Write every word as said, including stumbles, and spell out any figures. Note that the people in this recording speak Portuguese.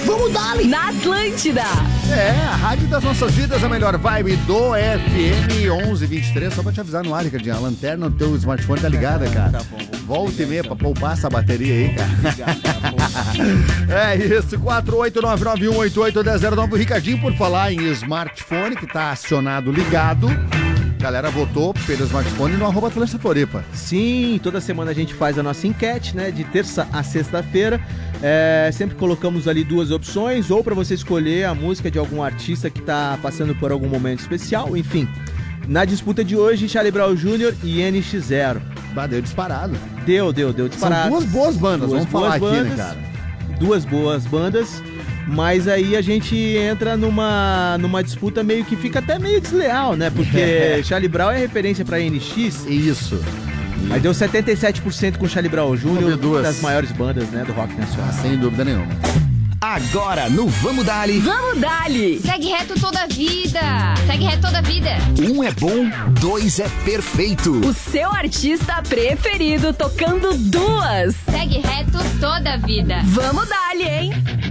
Vamos dali! Na Atlântida. É, a rádio das nossas vidas, a melhor vibe do F M onze vinte e três. Só pra te avisar no ar, Ricardinho, a lanterna do teu smartphone tá ligada, cara. Tá bom. Volta e meia pra poupar essa bateria aí, cara. É isso, quatro oito nove nove um oito oito um zero nove. O Ricardinho, por falar em smartphone, que tá acionado, ligado. A galera votou pelo smartphone no arroba Atlântida Floripa. Sim, toda semana a gente faz a nossa enquete, né? De terça a sexta-feira. É, sempre colocamos ali duas opções, ou para você escolher a música de algum artista que tá passando por algum momento especial, enfim. Na disputa de hoje, Charlie Brown Júnior e N X Zero. Bah, deu disparado. Deu, deu, deu disparado. São duas boas bandas, duas vamos falar boas aqui, bandas, né, cara? Duas boas bandas. Mas aí a gente entra numa, numa disputa meio que fica até meio desleal, né? Porque Charlie Brown é referência pra N X. Isso. Mas deu setenta e sete por cento com Charlie Brown Júnior, duas. das maiores bandas, né, do rock nacional. Ah, sem dúvida nenhuma. Agora no Vamos Dali. Vamos dali. Segue reto toda a vida. Segue reto toda a vida. Um é bom, dois é perfeito. O seu artista preferido tocando duas. Segue reto toda a vida. Vamos dali, hein?